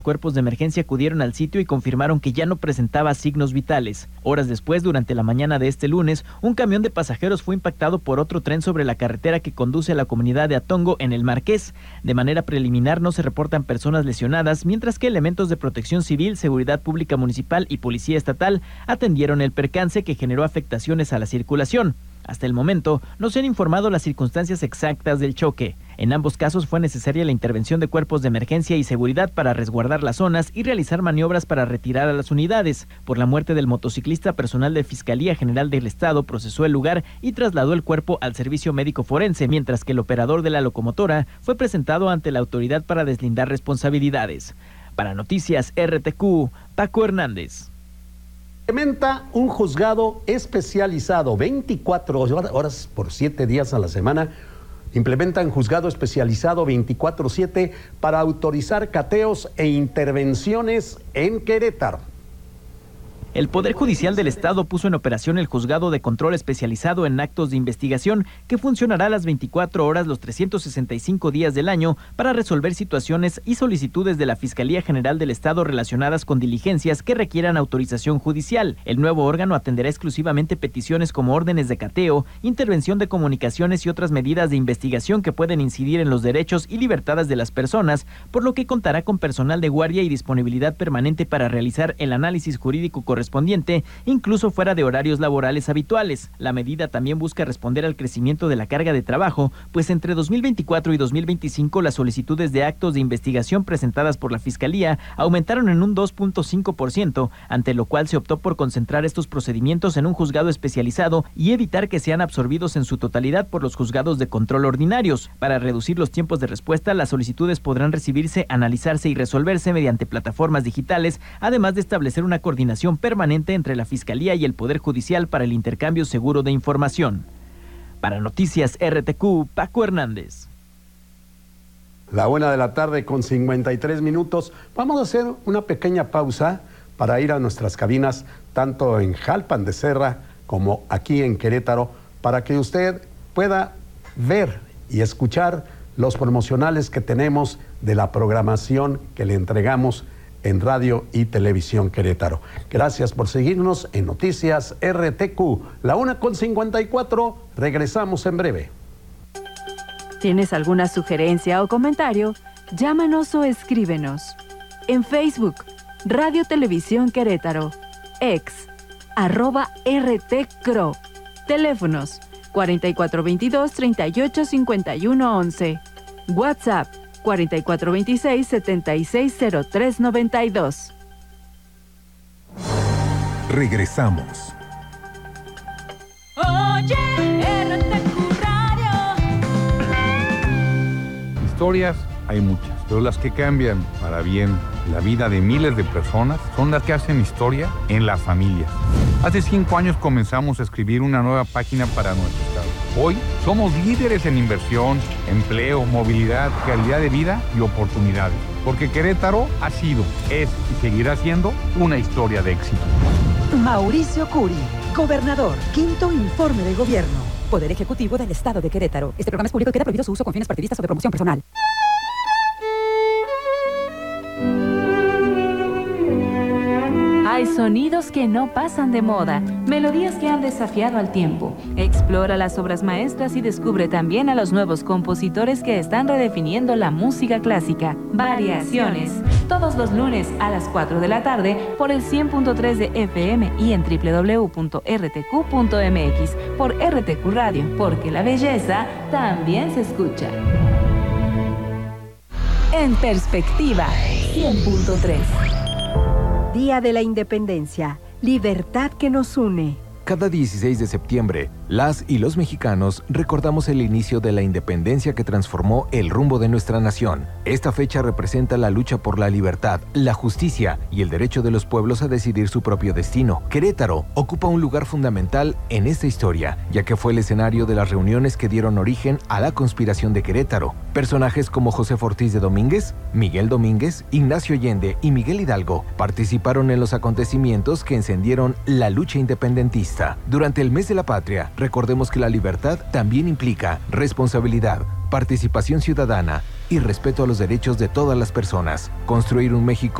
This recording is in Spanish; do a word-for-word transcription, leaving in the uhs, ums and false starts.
Cuerpos de emergencia acudieron al sitio y confirmaron que ya no presentaba signos vitales. Horas después, durante la mañana de este lunes, un camión de pasajeros fue impactado por otro tren sobre la carretera que conduce a la comunidad de Atongo, en el Marqués. De manera preliminar no se reportan personas lesionadas, mientras que elementos de protección civil, seguridad pública municipal y policía estatal atendieron el percance que generó afectaciones a la circulación. Hasta el momento, no se han informado las circunstancias exactas del choque. En ambos casos fue necesaria la intervención de cuerpos de emergencia y seguridad para resguardar las zonas y realizar maniobras para retirar a las unidades. Por la muerte del motociclista, personal de Fiscalía General del Estado procesó el lugar y trasladó el cuerpo al servicio médico forense, mientras que el operador de la locomotora fue presentado ante la autoridad para deslindar responsabilidades. Para Noticias R T Q, Paco Hernández. Implementa un juzgado especializado veinticuatro horas por siete días a la semana. Implementan juzgado especializado veinticuatro siete para autorizar cateos e intervenciones en Querétaro. El Poder Judicial del Estado puso en operación el Juzgado de Control Especializado en Actos de Investigación, que funcionará las veinticuatro horas los trescientos sesenta y cinco días del año para resolver situaciones y solicitudes de la Fiscalía General del Estado relacionadas con diligencias que requieran autorización judicial. El nuevo órgano atenderá exclusivamente peticiones como órdenes de cateo, intervención de comunicaciones y otras medidas de investigación que pueden incidir en los derechos y libertades de las personas, por lo que contará con personal de guardia y disponibilidad permanente para realizar el análisis jurídico correspondiente correspondiente, incluso fuera de horarios laborales habituales. La medida también busca responder al crecimiento de la carga de trabajo, pues entre dos mil veinticuatro y dos mil veinticinco las solicitudes de actos de investigación presentadas por la Fiscalía aumentaron en un dos punto cinco por ciento, ante lo cual se optó por concentrar estos procedimientos en un juzgado especializado y evitar que sean absorbidos en su totalidad por los juzgados de control ordinarios. Para reducir los tiempos de respuesta, las solicitudes podrán recibirse, analizarse y resolverse mediante plataformas digitales, además de establecer una coordinación permanente entre la Fiscalía y el Poder Judicial para el intercambio seguro de información. Para Noticias R T Q, Paco Hernández. La una de la tarde con cincuenta y tres minutos. Vamos a hacer una pequeña pausa para ir a nuestras cabinas, tanto en Jalpan de Serra como aquí en Querétaro, para que usted pueda ver y escuchar los promocionales que tenemos de la programación que le entregamos en Radio y Televisión Querétaro. Gracias por seguirnos en Noticias R T Q. La una con cincuenta y cuatro, regresamos en breve. ¿Tienes alguna sugerencia o comentario? Llámanos o escríbenos. En Facebook, Radio Televisión Querétaro. Ex, arroba R T C R O. Teléfonos, cuarenta y cuatro veintidós, treinta y ocho cincuenta y uno once. WhatsApp, cuarenta y cuatro veintiséis, setenta y seis cero tres noventa y dos. Regresamos. Oye, R T Q Radio. Historias hay muchas, pero las que cambian para bien la vida de miles de personas son las que hacen historia en las familias. Hace cinco años comenzamos a escribir una nueva página para nuestro estado. Hoy somos líderes en inversión, empleo, movilidad, calidad de vida y oportunidades. Porque Querétaro ha sido, es y seguirá siendo una historia de éxito. Mauricio Curi, gobernador, quinto informe del gobierno. Poder Ejecutivo del Estado de Querétaro. Este programa es público y queda prohibido su uso con fines partidistas o de promoción personal. Hay sonidos que no pasan de moda, melodías que han desafiado al tiempo. Explora las obras maestras y descubre también a los nuevos compositores que están redefiniendo la música clásica. Variaciones, todos los lunes a las cuatro de la tarde por el cien punto tres de F M y en doble u doble u doble u punto R T Q punto M X por R T Q Radio, porque la belleza también se escucha. En perspectiva, cien punto tres. Día de la Independencia, libertad que nos une. Cada dieciséis de septiembre, las y los mexicanos recordamos el inicio de la independencia que transformó el rumbo de nuestra nación. Esta fecha representa la lucha por la libertad, la justicia y el derecho de los pueblos a decidir su propio destino. Querétaro ocupa un lugar fundamental en esta historia, ya que fue el escenario de las reuniones que dieron origen a la conspiración de Querétaro. Personajes como José Ortiz de Domínguez, Miguel Domínguez, Ignacio Allende y Miguel Hidalgo participaron en los acontecimientos que encendieron la lucha independentista. Durante el mes de la patria, recordemos que la libertad también implica responsabilidad, participación ciudadana, y respeto a los derechos de todas las personas. Construir un México